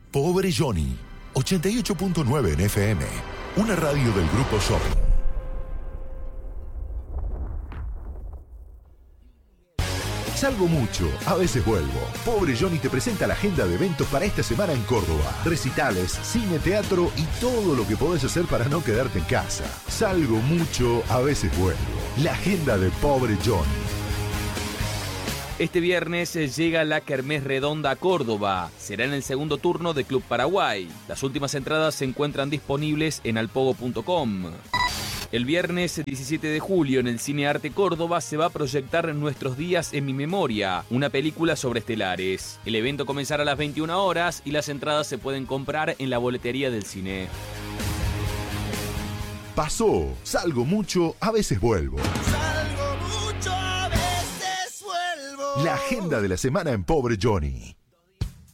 Pobre Johnny, 88.9 en FM, una radio del Grupo Shopping. Salgo mucho, a veces vuelvo. Pobre Johnny te presenta la agenda de eventos para esta semana en Córdoba. Recitales, cine, teatro y todo lo que podés hacer para no quedarte en casa. Salgo mucho, a veces vuelvo. La agenda de Pobre Johnny. Este viernes llega la Kermés Redonda a Córdoba. Será en el segundo turno de Club Paraguay. Las últimas entradas se encuentran disponibles en alpogo.com. El viernes 17 de julio en el Cine Arte Córdoba se va a proyectar Nuestros días en mi memoria, una película sobre estelares. El evento comenzará a las 21 horas y las entradas se pueden comprar en la boletería del cine. Pasó, salgo mucho, a veces vuelvo. Salgo mucho, a veces vuelvo. La agenda de la semana en Pobre Johnny.